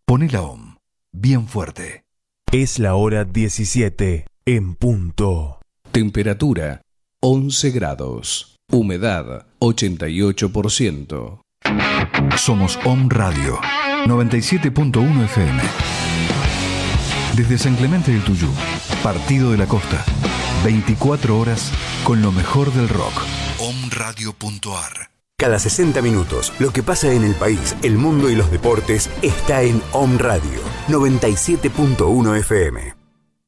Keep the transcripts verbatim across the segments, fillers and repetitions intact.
Poné la O M bien fuerte. Es la hora diecisiete en punto. Temperatura once grados. Humedad ochenta y ocho por ciento. Somos O M Radio noventa y siete punto uno F M. Desde San Clemente del Tuyú, Partido de la Costa. veinticuatro horas con lo mejor del rock. O M radio punto a r. Cada sesenta minutos, lo que pasa en el país, el mundo y los deportes está en O M Radio noventa y siete punto uno F M.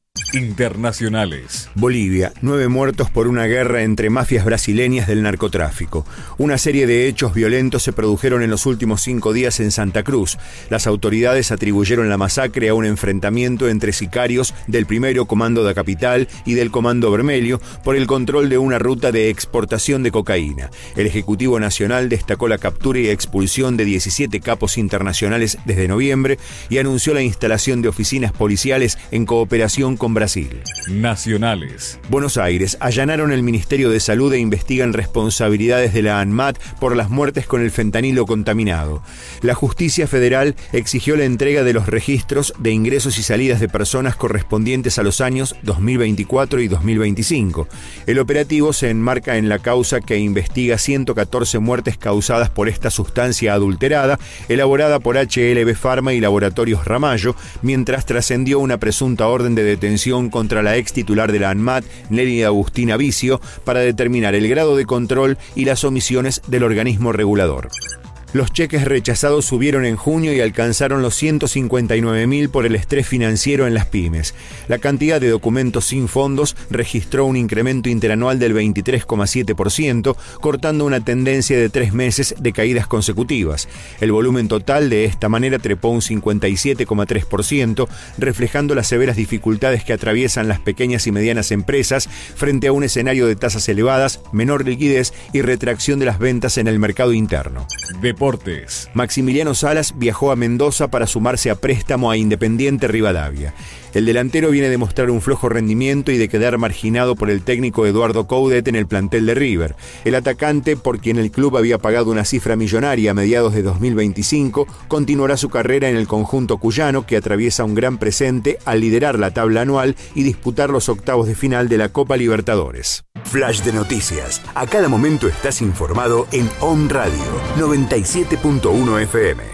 Internacionales. Bolivia, nueve muertos por una guerra entre mafias brasileñas del narcotráfico. Una serie de hechos violentos se produjeron en los últimos cinco días en Santa Cruz. Las autoridades atribuyeron la masacre a un enfrentamiento entre sicarios del primero Comando da Capital y del Comando Vermelho por el control de una ruta de exportación de cocaína. El Ejecutivo Nacional destacó la captura y expulsión de diecisiete capos internacionales desde noviembre y anunció la instalación de oficinas policiales en cooperación con Brasil. Nacionales. Buenos Aires. Allanaron el Ministerio de Salud e investigan responsabilidades de la ANMAT por las muertes con el fentanilo contaminado. La Justicia Federal exigió la entrega de los registros de ingresos y salidas de personas correspondientes a los años dos mil veinticuatro y dos mil veinticinco. El operativo se enmarca en la causa que investiga ciento catorce muertes causadas por esta sustancia adulterada, elaborada por H L B Pharma y Laboratorios Ramallo, mientras trascendió una presunta orden de detención contra la ex titular de la ANMAT, Nelly Agustina Vicio, para determinar el grado de control y las omisiones del organismo regulador. Los cheques rechazados subieron en junio y alcanzaron los ciento cincuenta y nueve mil por el estrés financiero en las pymes. La cantidad de documentos sin fondos registró un incremento interanual del veintitrés coma siete por ciento, cortando una tendencia de tres meses de caídas consecutivas. El volumen total de esta manera trepó un cincuenta y siete coma tres por ciento, reflejando las severas dificultades que atraviesan las pequeñas y medianas empresas frente a un escenario de tasas elevadas, menor liquidez y retracción de las ventas en el mercado interno. Deportes. Maximiliano Salas viajó a Mendoza para sumarse a préstamo a Independiente Rivadavia. El delantero viene de mostrar un flojo rendimiento y de quedar marginado por el técnico Eduardo Coudet en el plantel de River. El atacante, por quien el club había pagado una cifra millonaria a mediados de dos mil veinticinco, continuará su carrera en el conjunto cuyano, que atraviesa un gran presente al liderar la tabla anual y disputar los octavos de final de la Copa Libertadores. Flash de noticias. A cada momento estás informado en O M Radio noventa y siete punto uno F M.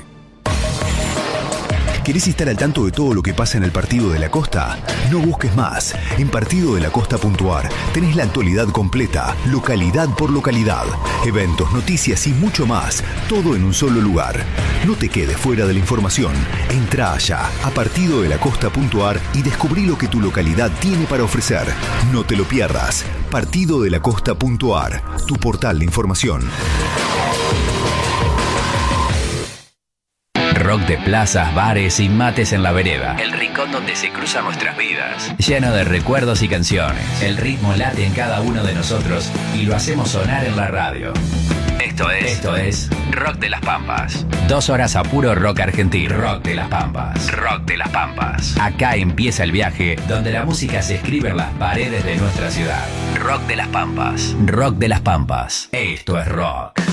¿Querés estar al tanto de todo lo que pasa en el Partido de la Costa? No busques más. En partido de la costa punto a r tenés la actualidad completa, localidad por localidad, eventos, noticias y mucho más, todo en un solo lugar. No te quedes fuera de la información. Entra allá a partido de la costa punto a r y descubrí lo que tu localidad tiene para ofrecer. No te lo pierdas. partido de la costa punto a r, tu portal de información. Rock de plazas, bares y mates en la vereda. El rincón donde se cruzan nuestras vidas. Lleno de recuerdos y canciones. El ritmo late en cada uno de nosotros y lo hacemos sonar en la radio. Esto es, Esto es Rock de las Pampas. Dos horas a puro rock argentino. Rock de las Pampas. Rock de las Pampas. Acá empieza el viaje donde la música se escribe en las paredes de nuestra ciudad. Rock de las Pampas. Rock de las Pampas. Esto es rock.